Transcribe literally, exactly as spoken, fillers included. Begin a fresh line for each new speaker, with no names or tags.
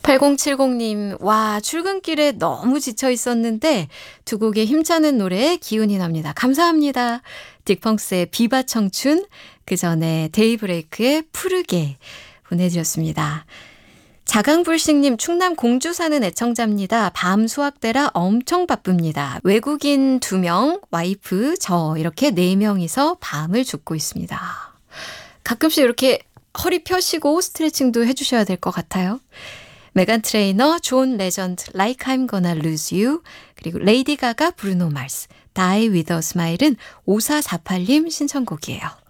팔공칠공님, 와, 출근길에 너무 지쳐 있었는데 두 곡의 힘차는 노래에 기운이 납니다. 감사합니다. 딕펑스의 비바 청춘, 그 전에 데이브레이크의 푸르게 보내주셨습니다. 자강불식님, 충남 공주 사는 애청자입니다. 밤 수학대라 엄청 바쁩니다. 외국인 두 명, 와이프, 저 이렇게 네 명이서 밤을 줍고 있습니다. 가끔씩 이렇게 허리 펴시고 스트레칭도 해주셔야 될 것 같아요. 메간 트레이너, 존 레전드, Like I'm Gonna Lose You, 그리고 레이디 가가, 브루노 마스, Die With A Smile은 오사사팔님 신청곡이에요.